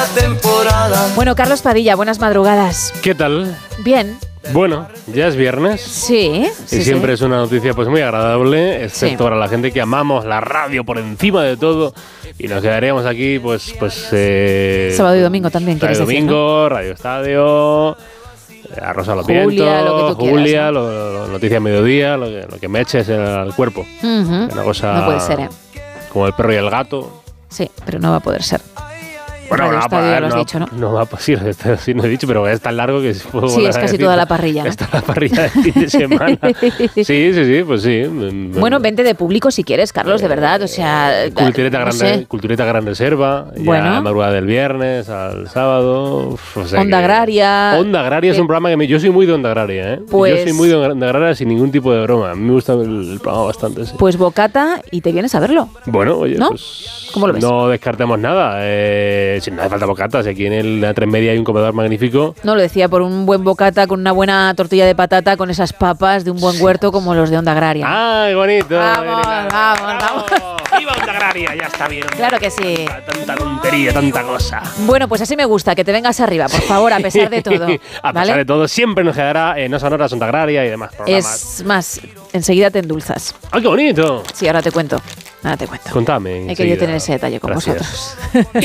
la temporada. Bueno, Carlos Padilla, buenas madrugadas. ¿Qué tal? Bien. Bueno, ya es viernes. Sí. Y siempre es una noticia pues muy agradable, excepto para la gente que amamos la radio por encima de todo. Y nos quedaríamos aquí sábado y domingo también, sábado quieres y decir, domingo, ¿no? Radio Estadio, Rosa los Julia, vientos, lo que tú quieras, Julia, ¿no? Noticia Mediodía, lo que me eches al cuerpo. Uh-huh. Una cosa No puede ser, ¿eh? como el perro y el gato. Sí, pero no va a poder ser. Bueno, Radio Estadio, ya lo has no, dicho, ¿no? No va a sí, no he dicho, pero es tan largo que puedo Sí, volver es a casi decir, toda la parrilla, ¿no? Es toda la parrilla de fin de semana. Sí, pues sí. Bueno, vente de público si quieres, Carlos, de verdad, o sea... Cultureta Gran Reserva, bueno. ya madrugada del viernes al sábado. O sea Onda Agraria. Onda Agraria es un programa que yo soy muy de Onda Agraria, ¿eh? Pues, yo soy muy de Onda Agraria sin ningún tipo de broma. A mí me gusta el programa bastante, sí. Pues bocata y te vienes a verlo. Bueno, oye, ¿no? pues... ¿Cómo lo ves? No descartemos nada. Si no hace falta bocatas, aquí en la 3 Media hay un comedor magnífico. No, lo decía por un buen bocata con una buena tortilla de patata con esas papas de un buen huerto como los de Onda Agraria. ¡Ay, bonito! Vamos. ¡Viva Onda Agraria! Ya está bien. Claro que sí. Tanta tontería, tanta cosa. Bueno, pues así me gusta, que te vengas arriba, por favor, a pesar de todo. A pesar de todo, siempre nos quedará No Sonoras, Onda Agraria y demás programas. Es más, enseguida te endulzas. ¡Ay, qué bonito! Sí, ahora te cuento. Nada, te cuento. Contame. He querido tener ese detalle con vosotros.